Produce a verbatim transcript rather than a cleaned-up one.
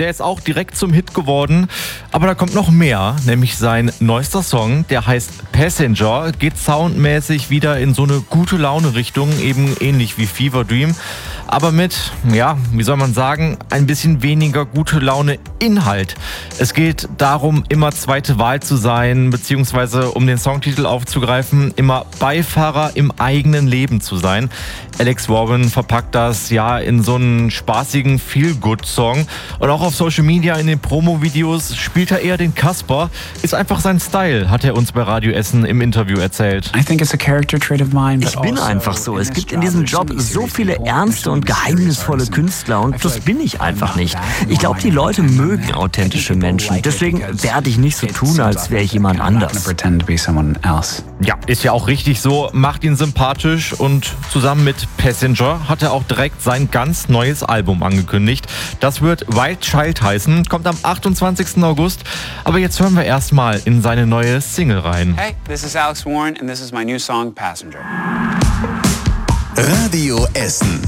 der ist auch direkt zum Hit geworden. Aber da kommt noch mehr, nämlich sein neuester Song, der heißt Passenger, geht soundmäßig wieder in so eine gute Laune-Richtung, eben ähnlich wie Fever Dream. Aber mit, ja, wie soll man sagen, ein bisschen weniger gute Laune Inhalt. Es geht darum, immer zweite Wahl zu sein, beziehungsweise, um den Songtitel aufzugreifen, immer Beifahrer im eigenen Leben zu sein. Alex Warren verpackt das ja in so einen spaßigen Feel-Good-Song. Und auch auf Social Media in den Promo-Videos spielt er eher den Kasper. Ist einfach sein Style, hat er uns bei Radio Essen im Interview erzählt. Ich bin einfach so. Es gibt in diesem Job so viele ernste und geheimnisvolle Künstler und das bin ich einfach nicht. Ich glaube, die Leute mögen authentische Menschen. Deswegen werde ich nicht so tun, als wäre ich jemand anders. Ja, ist ja auch richtig so, macht ihn sympathisch und zusammen mit Passenger hat er auch direkt sein ganz neues Album angekündigt. Das wird Wild Child heißen, kommt am achtundzwanzigsten August. Aber jetzt hören wir erstmal in seine neue Single rein. Hey, this is Alex Warren and this is my new song Passenger. Radio Essen.